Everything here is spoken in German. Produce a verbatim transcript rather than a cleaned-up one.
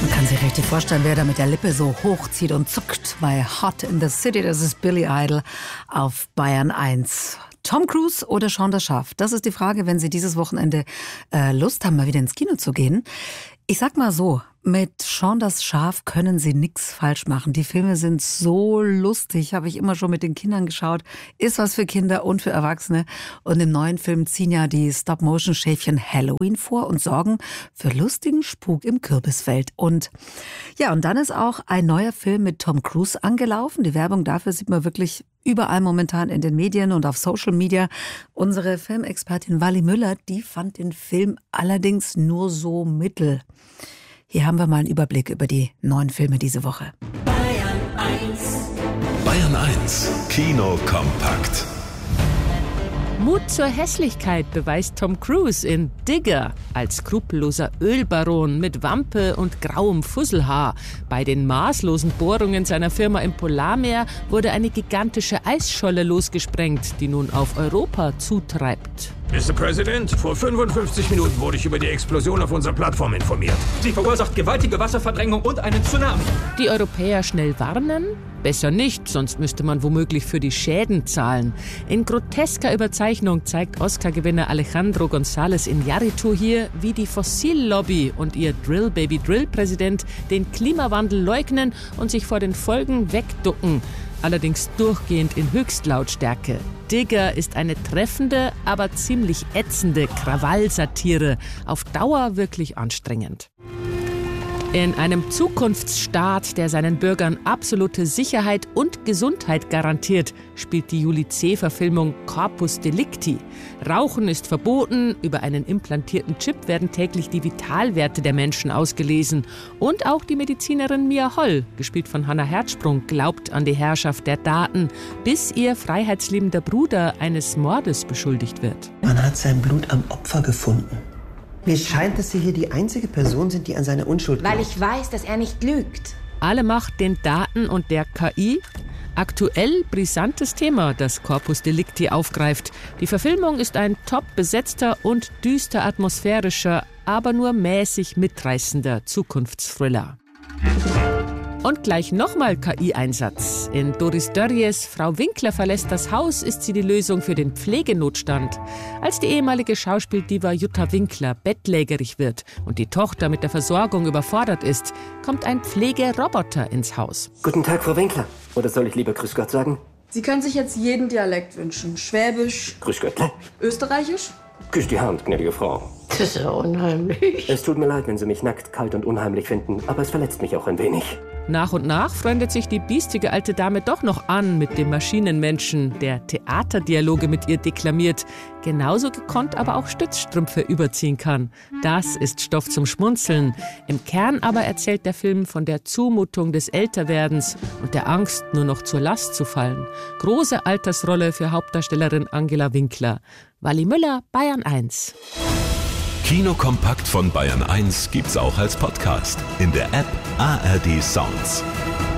Man kann sich richtig vorstellen, wer da mit der Lippe so hochzieht und zuckt bei Hot in the City. Das ist Billy Idol auf Bayern eins. Tom Cruise oder Shaun das Schaf? Das ist die Frage, wenn Sie dieses Wochenende äh, Lust haben, mal wieder ins Kino zu gehen. Ich sag mal so, mit Shaun das Schaf können Sie nichts falsch machen. Die Filme sind so lustig, habe ich immer schon mit den Kindern geschaut. Ist was für Kinder und für Erwachsene. Und im neuen Film ziehen ja die Stop-Motion-Schäfchen Halloween vor und sorgen für lustigen Spuk im Kürbisfeld. Und ja, und dann ist auch ein neuer Film mit Tom Cruise angelaufen. Die Werbung dafür sieht man wirklich überall momentan in den Medien und auf Social Media. Unsere Filmexpertin Wally Müller, die fand den Film allerdings nur so mittel. Hier haben wir mal einen Überblick über die neuen Filme diese Woche. Bayern eins. Bayern eins, Kino kompakt. Mut zur Hässlichkeit beweist Tom Cruise in Digger als skrupelloser Ölbaron mit Wampe und grauem Fusselhaar. Bei den maßlosen Bohrungen seiner Firma im Polarmeer wurde eine gigantische Eisscholle losgesprengt, die nun auf Europa zutreibt. Mister President, vor fünfundfünfzig Minuten wurde ich über die Explosion auf unserer Plattform informiert. Sie verursacht gewaltige Wasserverdrängung und einen Tsunami. Die Europäer schnell warnen? Besser nicht, sonst müsste man womöglich für die Schäden zahlen. In grotesker Überzeichnung zeigt Oscar-Gewinner Alejandro González Iñárritu hier, wie die Fossillobby und ihr Drill-Baby-Drill-Präsident den Klimawandel leugnen und sich vor den Folgen wegducken. Allerdings durchgehend in Höchstlautstärke. Digger ist eine treffende, aber ziemlich ätzende Krawallsatire. Auf Dauer wirklich anstrengend. In einem Zukunftsstaat, der seinen Bürgern absolute Sicherheit und Gesundheit garantiert, spielt die Julie C.-Verfilmung Corpus Delicti. Rauchen ist verboten, über einen implantierten Chip werden täglich die Vitalwerte der Menschen ausgelesen. Und auch die Medizinerin Mia Holl, gespielt von Hannah Herzsprung, glaubt an die Herrschaft der Daten, bis ihr freiheitsliebender Bruder eines Mordes beschuldigt wird. Man hat sein Blut am Opfer gefunden. Mir scheint, dass Sie hier die einzige Person sind, die an seine Unschuld glaubt. Weil ich weiß, dass er nicht lügt. Alle Macht den Daten und der K I. Aktuell brisantes Thema, das Corpus Delicti aufgreift. Die Verfilmung ist ein top besetzter und düster atmosphärischer, aber nur mäßig mitreißender Zukunftsthriller. Und gleich nochmal K I-Einsatz. In Doris Dörries Frau Winkler verlässt das Haus ist sie die Lösung für den Pflegenotstand. Als die ehemalige Schauspieldiva Jutta Winkler bettlägerig wird und die Tochter mit der Versorgung überfordert ist, kommt ein Pflegeroboter ins Haus. Guten Tag, Frau Winkler. Oder soll ich lieber Grüß Gott sagen? Sie können sich jetzt jeden Dialekt wünschen. Schwäbisch, Grüß Gott. Österreichisch. Küss die Hand, gnädige Frau. Das ist ja unheimlich. Es tut mir leid, wenn Sie mich nackt, kalt und unheimlich finden, aber es verletzt mich auch ein wenig. Nach und nach freundet sich die biestige alte Dame doch noch an mit dem Maschinenmenschen, der Theaterdialoge mit ihr deklamiert, genauso gekonnt aber auch Stützstrümpfe überziehen kann. Das ist Stoff zum Schmunzeln. Im Kern aber erzählt der Film von der Zumutung des Älterwerdens und der Angst, nur noch zur Last zu fallen. Große Altersrolle für Hauptdarstellerin Angela Winkler. Wally Müller, Bayern eins. Kino kompakt von Bayern eins gibt's auch als Podcast in der App A R D Sounds.